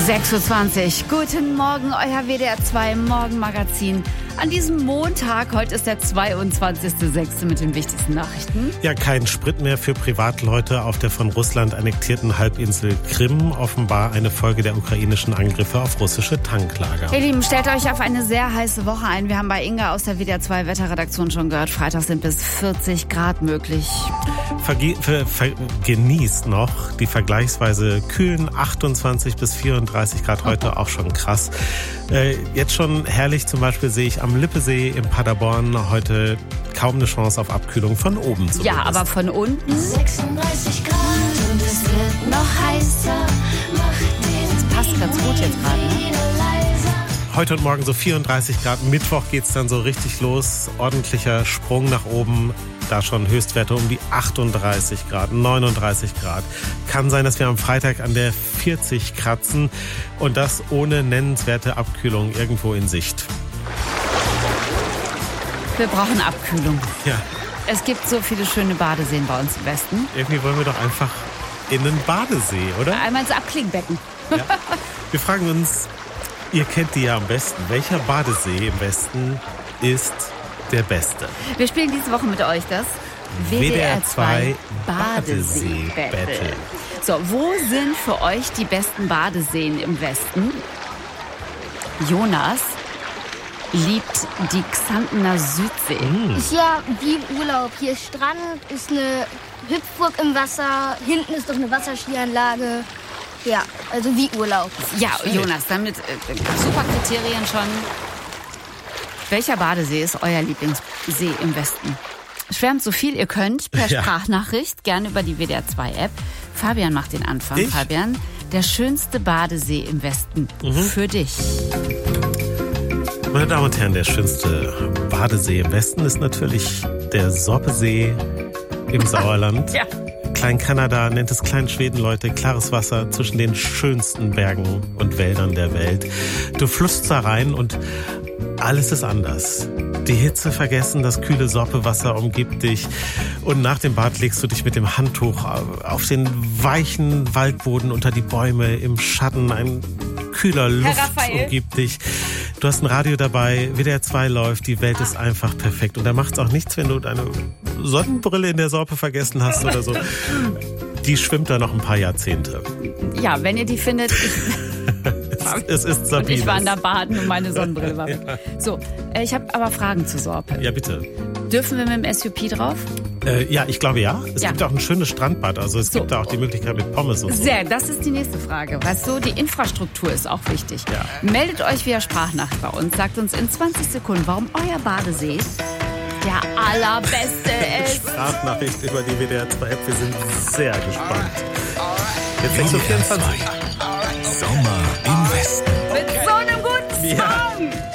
6:20 Uhr. Guten Morgen, euer WDR 2 Morgenmagazin. An diesem Montag, heute ist der 22.06. mit den wichtigsten Nachrichten. Ja, kein Sprit mehr für Privatleute auf der von Russland annektierten Halbinsel Krim. Offenbar eine Folge der ukrainischen Angriffe auf russische Tanklager. Ihr Lieben, stellt euch auf eine sehr heiße Woche ein. Wir haben bei Inga aus der WDR 2 Wetterredaktion schon gehört, Freitag sind bis 40 Grad möglich. Genießt noch die vergleichsweise kühlen 28 bis 34 Grad, heute auch schon krass. Jetzt schon herrlich, zum Beispiel sehe ich am Lippesee in Paderborn heute kaum eine Chance auf Abkühlung von oben zumindest. Ja, aber von unten 36 Grad und es wird noch heißer. das passt ganz gut jetzt gerade, ne? Heute und morgen so 34 Grad. Mittwoch geht's dann so richtig los. Ordentlicher Sprung nach oben. Da schon Höchstwerte um die 38 Grad, 39 Grad. Kann sein, dass wir am Freitag an der 40 kratzen. Und das ohne nennenswerte Abkühlung irgendwo in Sicht. Wir brauchen Abkühlung. Ja, Es gibt so viele schöne Badeseen bei uns im Westen. irgendwie wollen wir doch einfach in den Badesee, oder? Einmal ins Abklingbecken. Ja. Wir fragen uns, ihr kennt die ja am besten. Welcher Badesee im Westen ist der beste? Wir spielen diese Woche mit euch das WDR 2 Badesee-Battle. So, wo sind für euch die besten Badeseen im Westen? Jonas liebt die Xantener Südsee. Ist ja wie Urlaub. Hier ist Strand, ist eine Hüpfburg im Wasser, hinten ist doch eine Wasserskianlage. Ja, also wie Urlaub. Ja, Jonas, damit super Kriterien schon. Welcher Badesee ist euer Lieblingssee im Westen? Schwärmt so viel ihr könnt per Sprachnachricht, gerne über die WDR 2 App. Fabian macht den Anfang. Ich? Fabian, der schönste Badesee im Westen für dich. Meine Damen und Herren, der schönste Badesee im Westen ist natürlich der Sorpesee im Sauerland. Ja. Klein-Kanada nennt es Klein-Schweden, Leute. Klares Wasser zwischen den schönsten Bergen und Wäldern der Welt. Du flussst da rein und alles ist anders. Die Hitze vergessen, das kühle Sorpewasser umgibt dich. Und nach dem Bad legst du dich mit dem Handtuch auf den weichen Waldboden unter die Bäume im Schatten. Ein kühler Luft umgibt dich. Du hast ein Radio dabei, WDR 2 läuft, die Welt ist einfach perfekt. Und da macht's auch nichts, wenn du deine Sonnenbrille in der Sorpe vergessen hast oder so. Die schwimmt da noch ein paar Jahrzehnte. Ja, wenn ihr die findet. Es ist Sabine. Und ich war in der Baden und meine Sonnenbrille war weg. So, ich habe aber Fragen zu Sorpe. Ja, bitte. Dürfen wir mit dem SUP drauf? Ja, ich glaube ja. Es Ja. gibt auch ein schönes Strandbad. Also es gibt da auch die Möglichkeit mit Pommes und so. Das ist die nächste Frage. Weißt du, die Infrastruktur ist auch wichtig. Ja. Meldet euch via Sprachnachricht bei uns. Sagt uns in 20 Sekunden, warum euer Badesee der allerbeste ist. Sprachnachricht über die WDR 2 App. Wir sind sehr gespannt. Jetzt 6:24 Uhr. Sommer im Westen. Mit so einem guten Song. Ja.